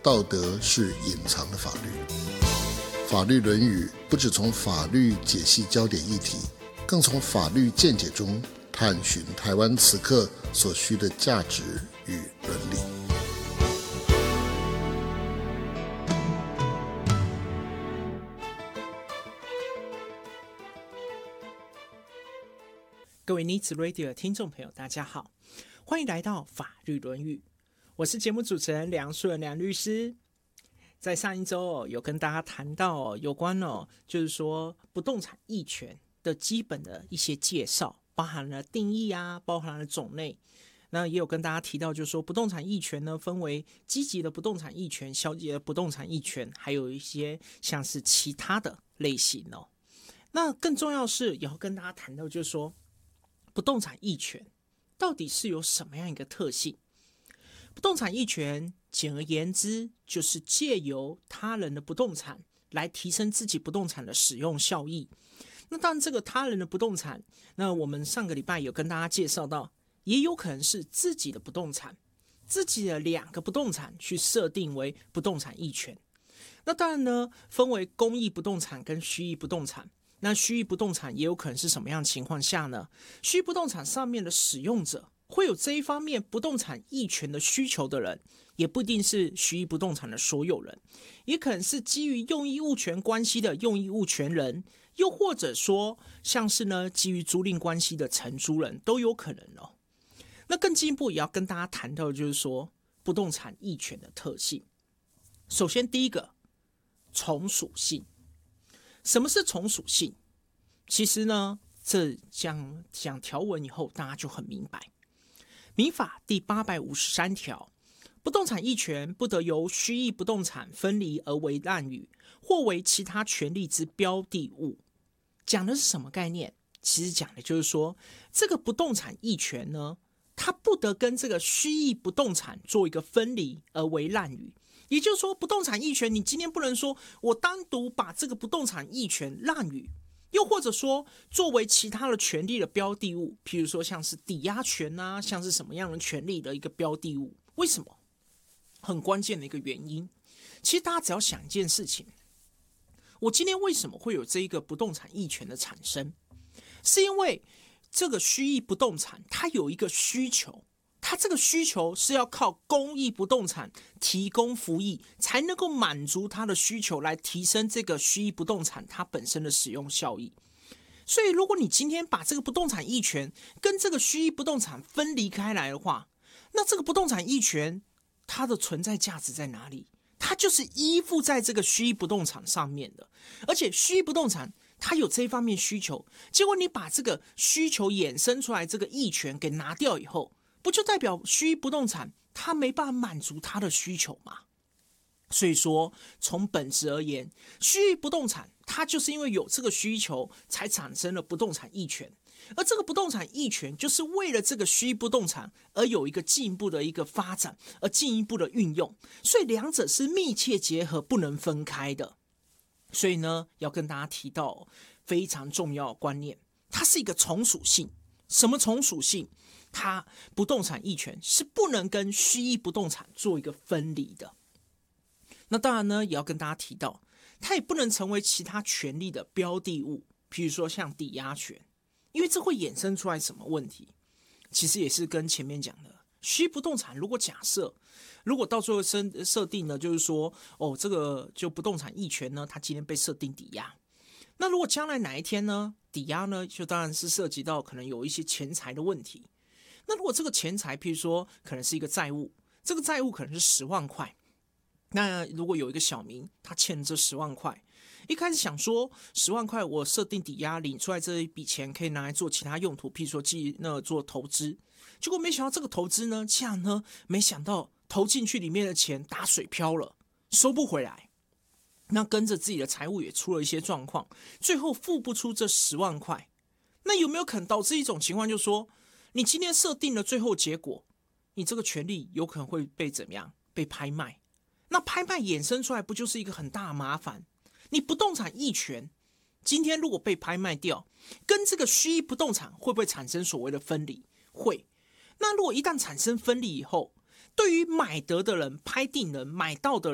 道德是隐藏的法律。法律论语不只从法律解析焦点议题，更从法律见解中探寻台湾此刻所需的价值与伦理。 各位Needs Radio 的听众朋友，大家好，欢迎来到法律论语，我是节目主持人梁顺梁律师。在上一周有跟大家谈到有关就是说不动产役权的基本的一些介绍，包含了定义啊，包含了种类。那也有跟大家提到，就是说不动产役权呢，分为积极的不动产役权、消极的不动产役权，还有一些像是其他的类型哦。那更重要是也要跟大家谈到，就是说不动产役权到底是有什么样一个特性？不动产役权简而言之，就是借由他人的不动产来提升自己不动产的使用效益。那当然这个他人的不动产，那我们上个礼拜有跟大家介绍到，也有可能是自己的不动产，自己的2个不动产去设定为不动产役权。那当然呢，分为公益不动产跟虚益不动产。那虚益不动产也有可能是什么样的情况下呢？虚益不动产上面的使用者会有这一方面不动产役权的需求的人，也不一定是虚益不动产的所有人，也可能是基于用益物权关系的用益物权人，又或者说像是呢基于租赁关系的承租人都有可能哦。那更进一步也要跟大家谈到，就是说不动产役权的特性。首先第一个，从属性。什么是从属性？其实呢，这讲条文以后，大家就很明白。民法第853条，不动产役权不得由虚益不动产分离而为滥竽，或为其他权利之标的物。讲的是什么概念？其实讲的就是说，这个不动产役权呢，它不得跟这个虚益不动产做一个分离而为滥竽。也就是说，不动产役权，你今天不能说我单独把这个不动产役权滥竽，又或者说作为其他的权利的标的物，譬如说像是抵押权啊，像是什么样的权利的一个标的物。为什么？很关键的一个原因，其实大家只要想一件事情，我今天为什么会有这一个不动产役权的产生？是因为这个虚益不动产它有一个需求，它这个需求是要靠公益不动产提供服役，才能够满足它的需求，来提升这个虚益不动产它本身的使用效益。所以如果你今天把这个不动产役权跟这个虚益不动产分离开来的话，那这个不动产役权它的存在价值在哪里？它就是依附在这个虚益不动产上面的，而且虚益不动产它有这一方面需求，结果你把这个需求衍生出来这个役权给拿掉以后，不就代表虚益不动产它没办法满足它的需求吗？所以说从本质而言，虚益不动产它就是因为有这个需求才产生了不动产役权，而这个不动产役权就是为了这个虚益不动产而有一个进一步的一个发展，而进一步的运用，所以两者是密切结合，不能分开的。所以呢，要跟大家提到非常重要的观念，它是一个从属性。什么从属性？它不动产役权是不能跟虚益不动产做一个分离的。那当然呢，也要跟大家提到，它也不能成为其他权利的标的物，譬如说像抵押权，因为这会衍生出来什么问题？其实也是跟前面讲的，虚益不动产如果假设，如果到最后设定呢，就是说，这个就不动产役权呢，它今天被设定抵押，那如果将来哪一天呢，抵押呢，就当然是涉及到可能有一些钱财的问题。那如果这个钱财，譬如说可能是一个债务，这个债务可能是10万块，那如果有一个小民他欠这10万块，一开始想说10万块我设定抵押，领出来这一笔钱可以拿来做其他用途，譬如说做投资，结果没想到这个投资呢，这样呢，没想到投进去里面的钱打水漂了，收不回来，那跟着自己的财务也出了一些状况，最后付不出这10万块。那有没有可能导致一种情况，就是说你今天设定了最后结果，你这个权利有可能会被怎么样？被拍卖。那拍卖衍生出来不就是一个很大的麻烦？你不动产役权今天如果被拍卖掉，跟这个虚益不动产会不会产生所谓的分离？会。那如果一旦产生分离以后，对于买得的人、拍定人、买到的人